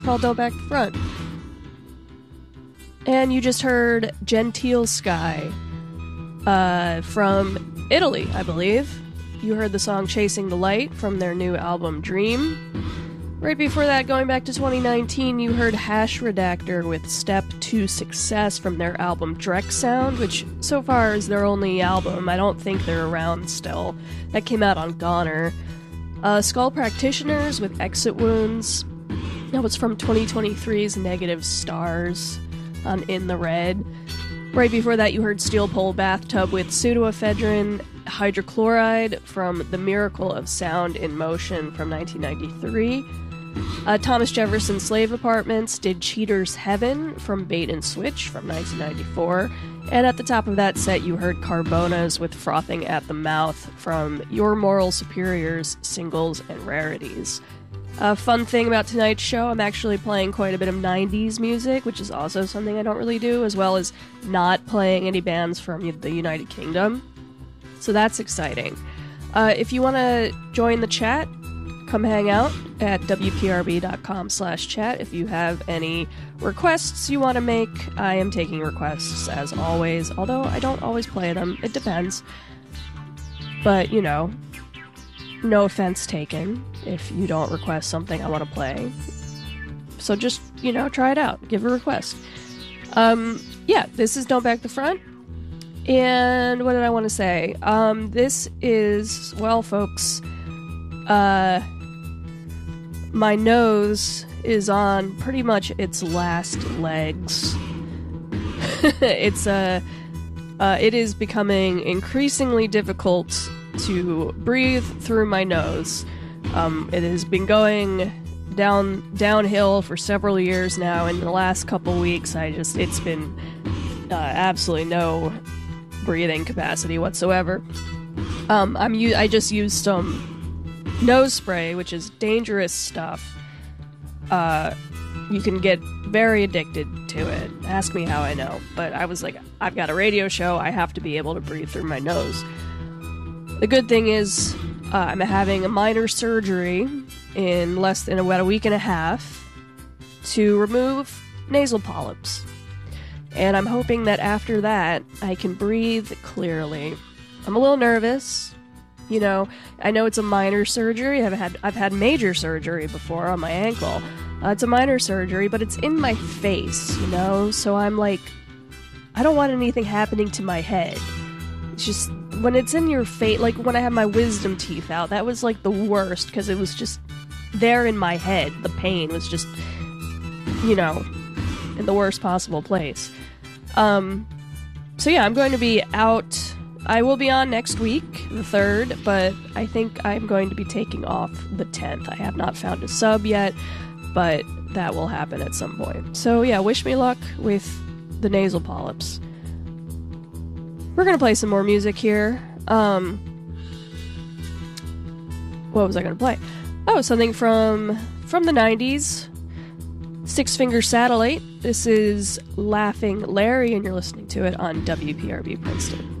called Don't Back the Front. And you just heard Gentile Sky from Italy, I believe. You heard the song Chasing the Light from their new album Dream. Right before that, going back to 2019, you heard Hash Redactor with Step to Success from their album Drek Sound, which so far is their only album. I don't think they're around still. That came out on Goner. Skull Practitioners with Exit Wounds. That was from 2023's Negative Stars on In the Red. Right before that, you heard Steel Pole Bathtub with Pseudoephedrine Hydrochloride from The Miracle of Sound in Motion from 1993. Thomas Jefferson Slave Apartments did Cheater's Heaven from Bait and Switch from 1994. And at the top of that set, you heard Carbonas with Frothing at the Mouth from Your Moral Superiors Singles and Rarities. A fun thing about tonight's show, I'm actually playing quite a bit of 90s music, which is also something I don't really do, as well as not playing any bands from the United Kingdom. So that's exciting. If you want to join the chat, come hang out at wprb.com/chat. If you have any requests you want to make, I am taking requests as always, although I don't always play them. It depends. But, no offense taken if you don't request something I want to play. So just, try it out. Give a request. This is Don't Back the Front. And what did I want to say? This is, well, folks, my nose is on pretty much its last legs. It is becoming increasingly difficult to breathe through my nose. It has been going downhill for several years now, and in the last couple weeks, it's been absolutely no breathing capacity whatsoever. I just used some nose spray, which is dangerous stuff. You can get very addicted to it. Ask me how I know. But I was like, I've got a radio show, I have to be able to breathe through my nose. The good thing is, I'm having a minor surgery in less than about a week and a half to remove nasal polyps. And I'm hoping that after that, I can breathe clearly. I'm a little nervous. I know it's a minor surgery. I've had major surgery before on my ankle. It's a minor surgery, but it's in my face, So I'm like, I don't want anything happening to my head. It's just, when it's in your face, like when I had my wisdom teeth out, that was like the worst, because it was just there in my head. The pain was just, in the worst possible place. I'm going to be out. I will be on next week, the 3rd, but I think I'm going to be taking off the 10th. I have not found a sub yet, but that will happen at some point. So wish me luck with the nasal polyps. We're going to play some more music here. What was I going to play? Oh, something from the 90s. Six Finger Satellite. This is Laughing Larry, and you're listening to it on WPRB Princeton.